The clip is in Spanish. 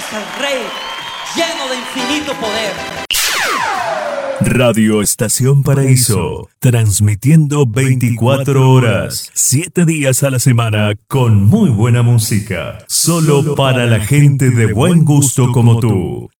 es el Rey, lleno de infinito poder. Radio Estación Paraíso, transmitiendo 24 horas, 7 días a la semana, con muy buena música, solo para la gente de buen gusto como tú.